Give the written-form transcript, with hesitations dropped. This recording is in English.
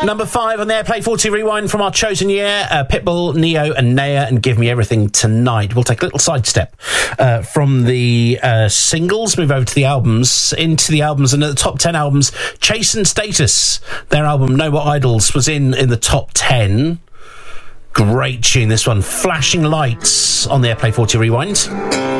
Number 5 on the Airplay 40 Rewind from our chosen year, Pitbull, Neo and Naya and Give Me Everything Tonight. We'll take a little sidestep from the singles, move over to the albums, into the albums, and at the top 10 albums, Chase and Status, their album Know What Idols, was in the top 10. Great tune, this one. Flashing Lights on the Airplay 40 Rewind.